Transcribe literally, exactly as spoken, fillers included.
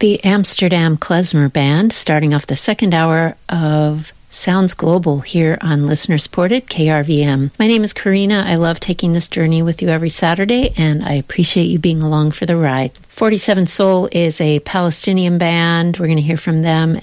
the Amsterdam Klezmer Band, starting off the second hour of Sounds Global here on listener-supported K R V M. My name is Karina. I love taking this journey with you every Saturday, and I appreciate you being along for the ride. forty-seven Soul is a Palestinian band. We're going to hear from them